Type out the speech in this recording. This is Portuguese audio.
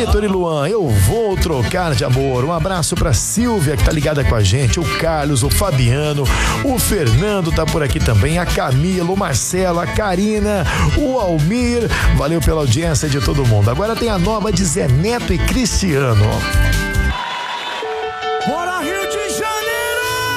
Vitor e Luan, eu vou trocar de amor. Um abraço pra Silvia, que tá ligada com a gente, o Carlos, o Fabiano, o Fernando tá por aqui também, a Camila, o Marcelo, a Karina, o Almir. Valeu pela audiência de todo mundo. Agora tem a nova de Zé Neto e Cristiano.